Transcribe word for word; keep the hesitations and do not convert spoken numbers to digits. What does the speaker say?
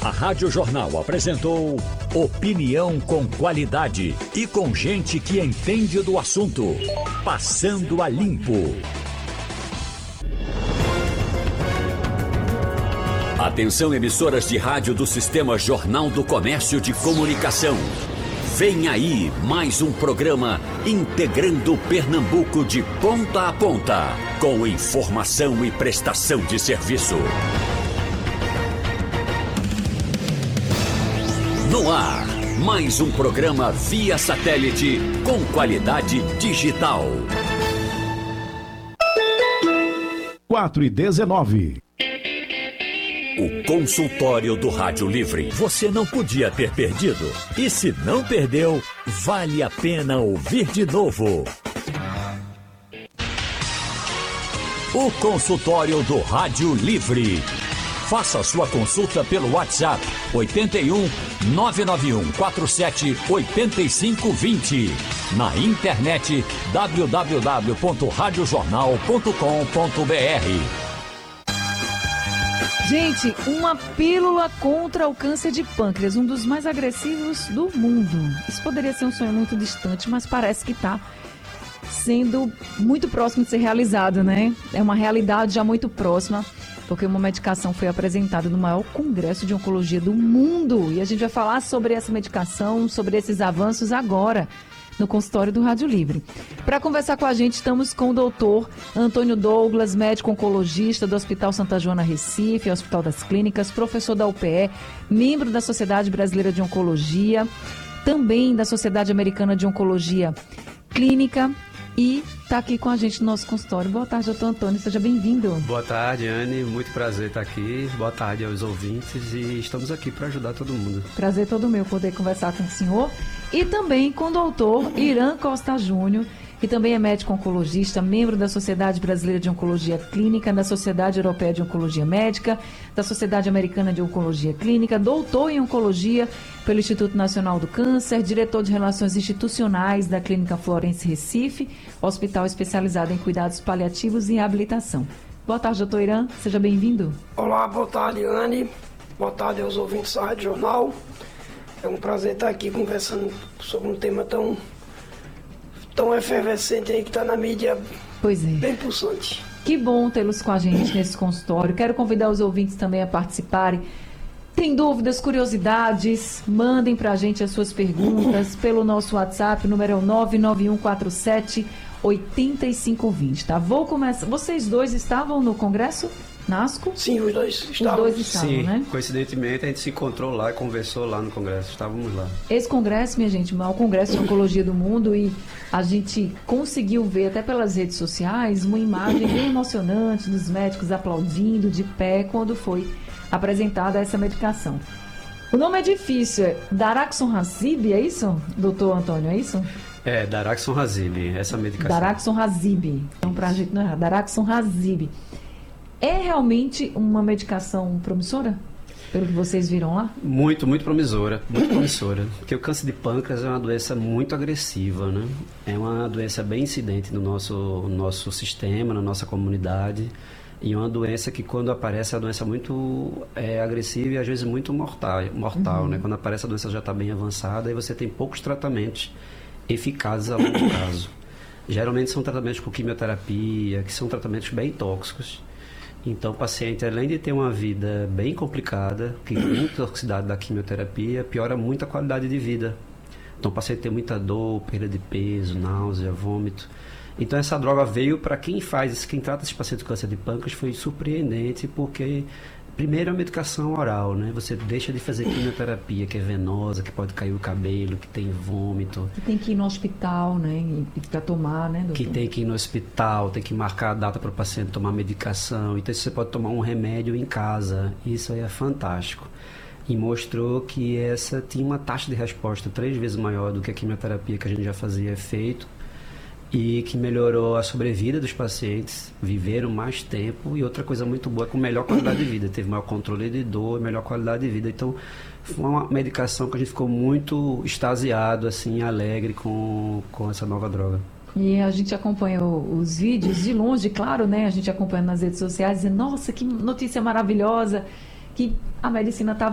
A Rádio Jornal apresentou opinião com qualidade e com gente que entende do assunto. Passando a Limpo. Atenção, emissoras de rádio do Sistema Jornal do Comércio de Comunicação. Vem aí mais um programa integrando Pernambuco de ponta a ponta, com informação e prestação de serviço. No ar, mais um programa via satélite com qualidade digital. quatro e dezenove. O consultório do Rádio Livre. Você não podia ter perdido. E se não perdeu, vale a pena ouvir de novo. O consultório do Rádio Livre. Faça sua consulta pelo WhatsApp oito um nove nove um quatro sete oito cinco dois zero. Na internet w w w ponto rádio jornal ponto com ponto b r. Gente, uma pílula contra o câncer de pâncreas, um dos mais agressivos do mundo. Isso poderia ser um sonho muito distante, mas parece que está sendo muito próximo de ser realizado, né? É uma realidade já muito próxima, porque uma medicação foi apresentada no maior congresso de oncologia do mundo. E a gente vai falar sobre essa medicação, sobre esses avanços agora, no consultório do Rádio Livre. Para conversar com a gente, estamos com o doutor Antônio Douglas, médico oncologista do Hospital Santa Joana Recife, Hospital das Clínicas, professor da U P E, membro da Sociedade Brasileira de Oncologia, também da Sociedade Americana de Oncologia Clínica, e está aqui com a gente no nosso consultório. Boa tarde, doutor Antônio, seja bem-vindo. Boa tarde, Anne, muito prazer estar aqui. Boa tarde aos ouvintes e estamos aqui para ajudar todo mundo. Prazer todo meu poder conversar com o senhor e também com o doutor Irã Costa Júnior, que também é médico oncologista, membro da Sociedade Brasileira de Oncologia Clínica, da Sociedade Europeia de Oncologia Médica, da Sociedade Americana de Oncologia Clínica, doutor em Oncologia pelo Instituto Nacional do Câncer, diretor de Relações Institucionais da Clínica Florence Recife, hospital especializado em cuidados paliativos e reabilitação. Boa tarde, doutor Irã, seja bem-vindo. Olá, boa tarde, Anne. Boa tarde aos ouvintes da Rádio Jornal. É um prazer estar aqui conversando sobre um tema tão... tão efervescente aí que está na mídia. Pois é. Bem pulsante. Que bom tê-los com a gente nesse consultório. Quero convidar os ouvintes também a participarem. Tem dúvidas, curiosidades? Mandem para a gente as suas perguntas pelo nosso WhatsApp, o número é o nove nove um quatro sete oito cinco dois zero, tá? Vou começar. Vocês dois estavam no congresso NASCO? Sim, os dois estavam. Os dois estavam, Sim, né? Coincidentemente a gente se encontrou lá e conversou lá no congresso, estávamos lá. Esse congresso, minha gente, é o maior congresso de oncologia do mundo, e a gente conseguiu ver até pelas redes sociais uma imagem bem emocionante dos médicos aplaudindo de pé quando foi apresentada essa medicação. O nome é difícil, é Daraxonrasib, é isso, doutor Antônio, é isso? É, Daraxonrasib, essa medicação. Daraxonrasib, então pra gente não errar, Daraxonrasib. É realmente uma medicação promissora? Pelo que vocês viram lá? Muito, muito promissora, muito promissora. Porque o câncer de pâncreas é uma doença muito agressiva, né? É uma doença bem incidente no nosso, no nosso sistema, na nossa comunidade. E é uma doença que, quando aparece, é uma doença muito é, agressiva e às vezes muito mortal, mortal uhum. né? Quando aparece, a doença já está bem avançada e você tem poucos tratamentos eficazes a longo prazo. Geralmente são tratamentos com quimioterapia, que são tratamentos bem tóxicos. Então, o paciente, além de ter uma vida bem complicada, que muita toxicidade da quimioterapia, piora muito a qualidade de vida. Então, o paciente tem muita dor, perda de peso, náusea, vômito. Então, essa droga veio para quem faz, quem trata esse paciente com câncer de pâncreas, foi surpreendente, porque primeiro a medicação oral, né? Você deixa de fazer quimioterapia, que é venosa, que pode cair o cabelo, que tem vômito. Que tem que ir no hospital, né? E para tomar, né, doutor? Que tem que ir no hospital, tem que marcar a data para o paciente tomar medicação. Então você pode tomar um remédio em casa. Isso aí é fantástico. E mostrou que essa tinha uma taxa de resposta três vezes maior do que a quimioterapia que a gente já fazia efeito. E que melhorou a sobrevida dos pacientes, viveram mais tempo, e outra coisa muito boa é com melhor qualidade de vida, teve maior controle de dor, melhor qualidade de vida. Então foi uma medicação que a gente ficou muito extasiado, assim, alegre com, com essa nova droga. E a gente acompanhou os vídeos de longe, claro, né? A gente acompanha nas redes sociais, dizendo, nossa, que notícia maravilhosa, que a medicina está